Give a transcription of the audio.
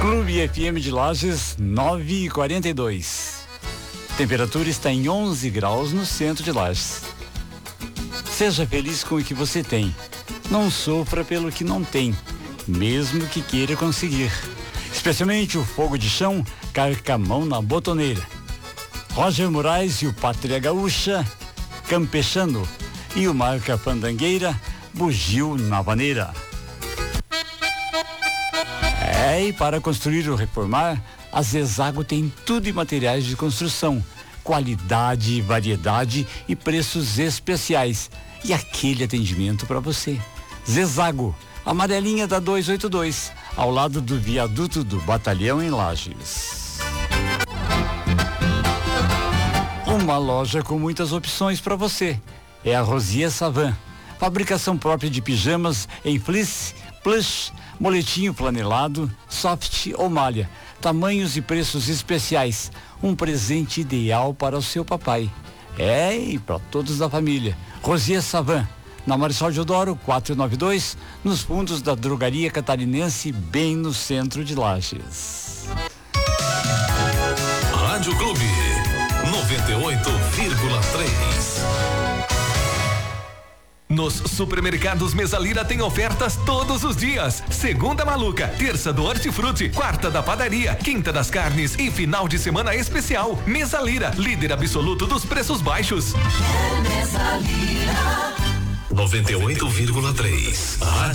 Clube FM de Lages, 9h42. Temperatura está em 11 graus no centro de Lages. Seja feliz com o que você tem. Não sofra pelo que não tem, mesmo que queira conseguir. Especialmente o fogo de chão, carca a mão na botoneira. Roger Moraes e o Pátria Gaúcha, campechando. E o Marca Fandangueira, bugio na vaneira. E para construir ou reformar, a Zezago tem tudo em materiais de construção. Qualidade, variedade e preços especiais. E aquele atendimento para você. Zezago, amarelinha da 282, ao lado do viaduto do Batalhão em Lages. Uma loja com muitas opções para você. É a Rosier Savan. Fabricação própria de pijamas em fleece, plush, moletinho flanelado, soft ou malha. Tamanhos e preços especiais. Um presente ideal para o seu papai. E para todos da família. Rosier Savan, na Marechal Deodoro 492, nos fundos da Drogaria Catarinense, bem no centro de Lages. Rádio Clube 98,3. Nos supermercados Mesalira tem ofertas todos os dias. Segunda maluca, terça do hortifruti, quarta da padaria, quinta das carnes e final de semana especial. Mesalira, líder absoluto dos preços baixos. 98,3.